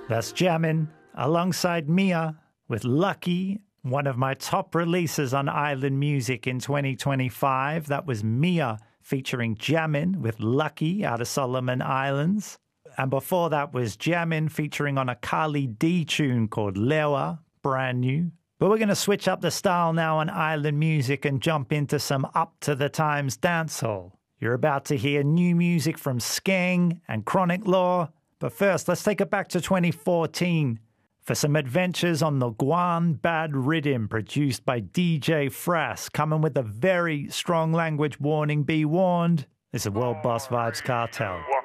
That's Jammin' alongside Mia with Lucky, one of my top releases on Island Music in 2025. That was Mia featuring Jammin' with Lucky out of Solomon Islands. And before that was Jammin' featuring on a Carly D tune called Lewa, brand new. But we're going to switch up the style now on Island Music and jump into some up-to-the-times dancehall. You're about to hear new music from Skeng and Chronic Law. But first, let's take it back to 2014 for some adventures on the Guan Bad Rhythm produced by DJ Frass, coming with a very strong language warning. Be warned, it's a World Boss Vibes Cartel.